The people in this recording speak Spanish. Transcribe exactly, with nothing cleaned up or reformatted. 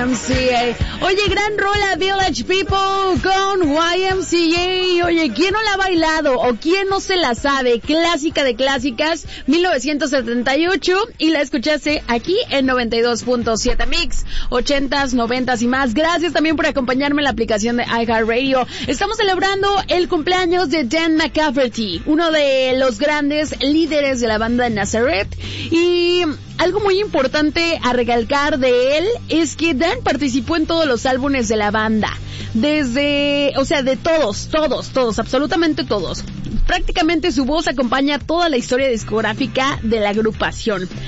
M C A. Oye, gran rola Village People con Y M C A. Oye, ¿quién no la ha bailado o quién no se la sabe? Clásica de clásicas, mil novecientos setenta y ocho, y la escuchaste aquí en noventa y dos punto siete Mix, ochentas, noventas y más. Gracias también por acompañarme en la aplicación de iHeartRadio. Estamos celebrando el cumpleaños de Dan McCafferty, uno de los grandes líderes de la banda de Nazareth, y algo muy importante a recalcar de él es que Dan participó en todos los álbumes de la banda. Desde, o sea, de todos, todos, todos, absolutamente todos. Prácticamente su voz acompaña toda la historia discográfica de la agrupación.